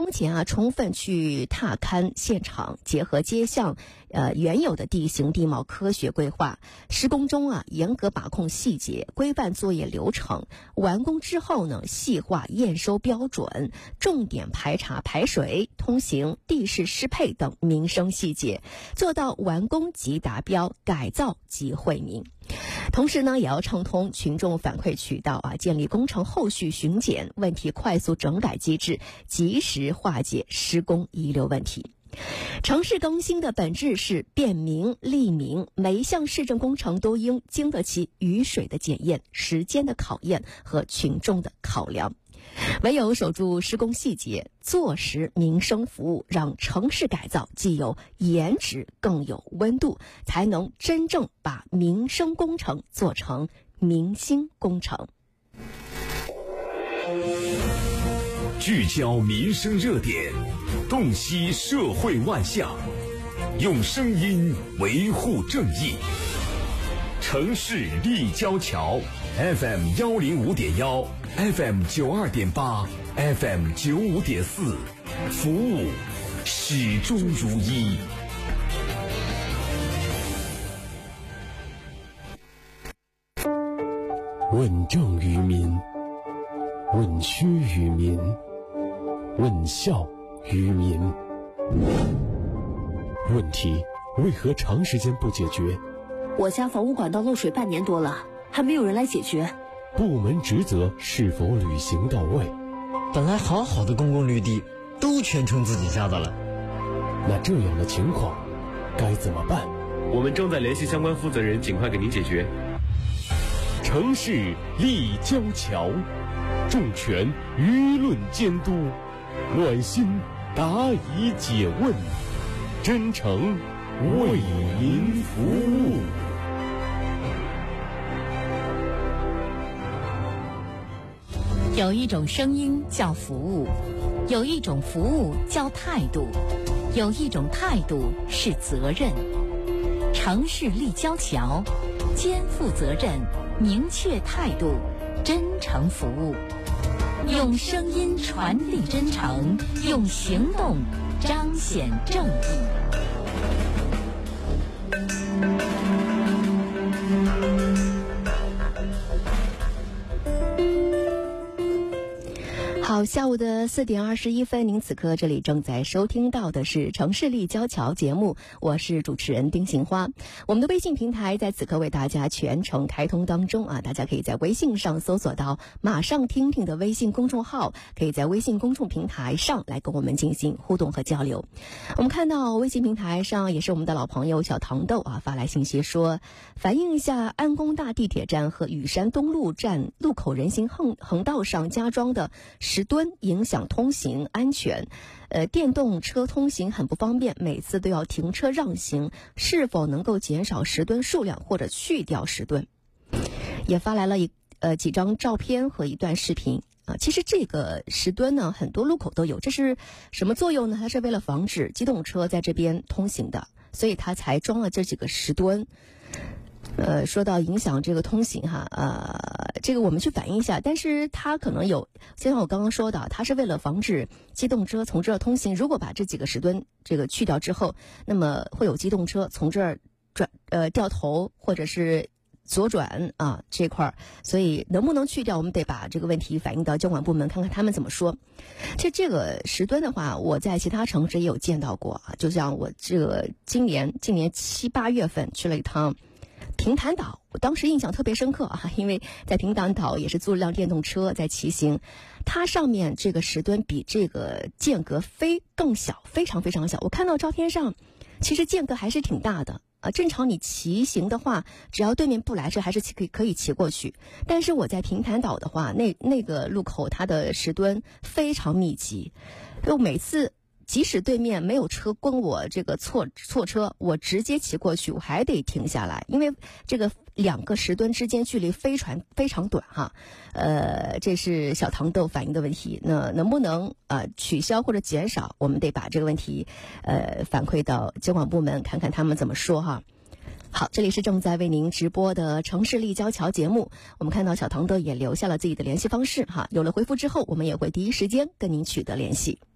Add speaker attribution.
Speaker 1: 目前充分去踏勘现场，结合街巷原有的地形地貌科学规划，施工中严格把控细节，规范作业流程，完工之后呢细化验收标准，重点排查排水、通行、地势适配等民生细节，做到完工即达标，改造即惠民。同时呢，也要畅通群众反馈渠道建立工程后续巡检、问题快速整改机制，及时化解施工遗留问题。城市更新的本质是便民利民，每一项市政工程都应经得起雨水的检验、时间的考验和群众的考量。唯有守住施工细节，做实民生服务，让城市改造既有颜值更有温度，才能真正把民生工程做成民心工程。
Speaker 2: 聚焦民生热点，洞悉社会万象，用声音维护正义。城市立交桥 FM 105.1 FM 92.8 FM 95.4，服务始终如一。
Speaker 3: 问政于民，问需于民，问孝于民。问题为何长时间不解决？
Speaker 4: 我家房屋管道漏水半年多了，还没有人来解决。
Speaker 3: 部门职责是否履行到位？
Speaker 5: 本来好好的公共绿地都全成自己家的了。
Speaker 3: 那这样的情况该怎么办？
Speaker 6: 我们正在联系相关负责人，尽快给您解决。
Speaker 3: 城市立交桥，重拳舆论监督，暖心答疑解问，真诚为民服务。
Speaker 7: 有一种声音叫服务，有一种服务叫态度，有一种态度是责任。城市立交桥，肩负责任，明确态度，真诚服务。用声音传递真诚，用行动彰显正义。
Speaker 1: 好，下午的4点21分，您此刻这里正在收听到的是城市立交桥节目，我是主持人丁杏花。我们的微信平台在此刻为大家全程开通当中大家可以在微信上搜索到马上听听的微信公众号，可以在微信公众平台上来跟我们进行互动和交流。我们看到微信平台上也是我们的老朋友小糖豆发来信息说，反映一下安工大地铁站和雨山东路站路口人行横道上加装的石墩影响通行安全，电动车通行很不方便，每次都要停车让行，是否能够减少石墩数量或者去掉石墩？也发来了几张照片和一段视频其实这个石墩呢，很多路口都有，这是什么作用呢？它是为了防止机动车在这边通行的，所以它才装了这几个石墩。说到影响这个通行这个我们去反映一下，但是它可能有，就像我刚刚说的，它是为了防止机动车从这儿通行。如果把这几个石墩这个去掉之后，那么会有机动车从这儿掉头或者是左转这块儿，所以能不能去掉，我们得把这个问题反映到监管部门，看看他们怎么说。其实这个石墩的话，我在其他城市也有见到过就像我这个今年7、8月份去了一趟平潭岛，我当时印象特别深刻因为在平潭岛也是租了辆电动车在骑行，它上面这个石墩比这个间隔更小，非常非常小。我看到照片上其实间隔还是挺大的正常你骑行的话，只要对面不来车还是可以骑过去。但是我在平潭岛的话，那个路口它的石墩非常密集，就每次即使对面没有车跟我这个错车，我直接骑过去，我还得停下来，因为这个2个石墩之间距离非常短这是小糖豆反映的问题。那能不能取消或者减少，我们得把这个问题反馈到监管部门，看看他们怎么说好，这里是正在为您直播的城市立交桥节目。我们看到小糖豆也留下了自己的联系方式有了回复之后，我们也会第一时间跟您取得联系。